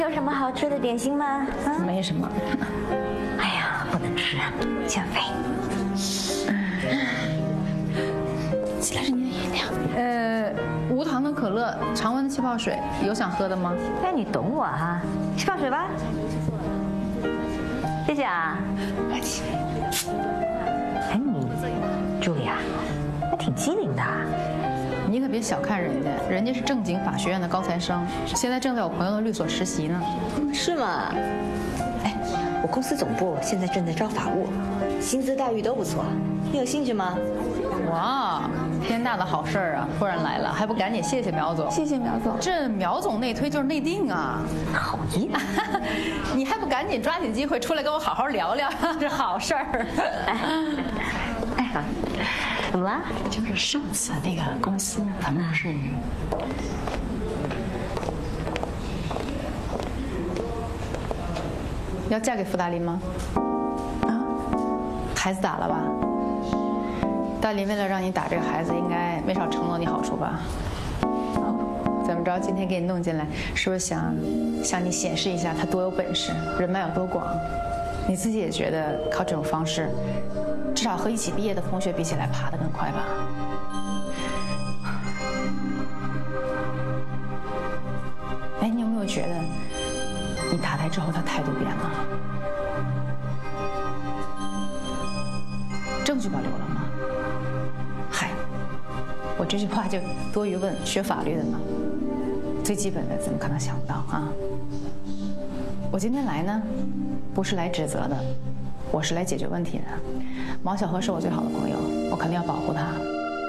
有什么好吃的点心吗？啊， 没什么。 哎呀，不能吃，减肥。 起来是你的饮料。无糖的可乐，常温的气泡水，有想喝的吗？ 哎，你懂我哈，气泡水吧。谢谢啊。 客气。 哎，你，茱莉亚，还挺机灵的啊。 你可别小看人家，人家是正经法学院的高材生，现在正在我朋友的律所实习呢。 是吗？哎，我公司总部现在正在招法务，薪资待遇都不错，你有兴趣吗？ 哇，天大的好事儿啊！突然来了，还不赶紧谢谢苗总？ 谢谢苗总。 这苗总内推就是内定啊！ 好意， 你还不赶紧抓紧机会出来跟我好好聊聊？这好事儿。 哎，好，怎么了？ 就是上次那个公司，咱们不是要嫁给傅大林吗？啊，孩子打了吧？大林为了让你打这个孩子，应该没少承诺你好处吧？怎么着？今天给你弄进来，是不是想向你显示一下他多有本事，人脉有多广？你自己也觉得靠这种方式，至少和一起毕业的同学比起来，爬得更快吧？哎，你有没有觉得，你打来之后他态度变了？证据保留了吗？嗨，我这句话就多余问，学法律的嘛，最基本的怎么可能想不到啊？我今天来呢，不是来指责的，我是来解决问题的。毛小禾是我最好的朋友，我肯定要保护他。